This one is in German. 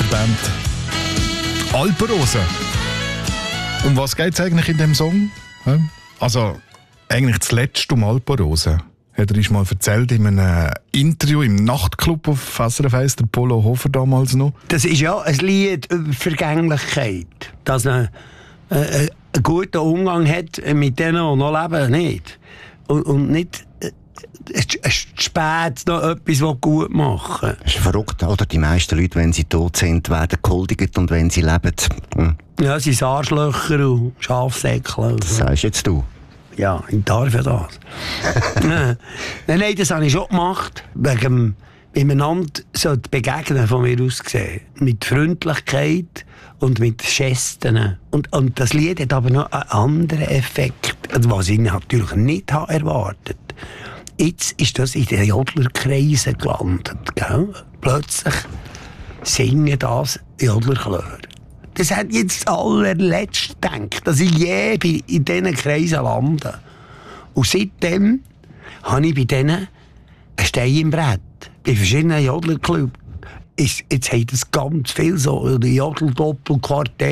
Band Alpenrose. Um was geht es eigentlich in dem Song? Also, eigentlich das letzte um Alpenrose. Hat er uns mal erzählt in einem Interview im Nachtclub auf SRF 1, der Polo Hofer damals noch. Das ist ja ein Lied über Vergänglichkeit. Dass man einen guten Umgang hat mit denen, die noch leben, nicht. Und nicht spät noch etwas gut machen. Das ist verrückt, oder? Die meisten Leute, wenn sie tot sind, werden gehuldigt und wenn sie leben... Ja, sie sind Arschlöcher und Schafsäckchen. Das sagst jetzt du. Ja, ich darf ja das. Nein, das habe ich schon gemacht. Wegen miteinander begegnen, von mir aus gesehen. Mit Freundlichkeit und mit Gesten. Und das Lied hat aber noch einen anderen Effekt, was ich natürlich nicht erwartet habe. Jetzt ist das in den Jodlerkreisen gelandet. Gell? Plötzlich singen das Jodlerchöre. Das hat jetzt allerletzt gedacht, dass ich je in diesen Kreisen lande. Und seitdem habe ich bei denen ein Stein im Brett. Bei verschiedenen Jodlerclubs. Jetzt hat es ganz viel so, Jodel-Doppel-Quartett.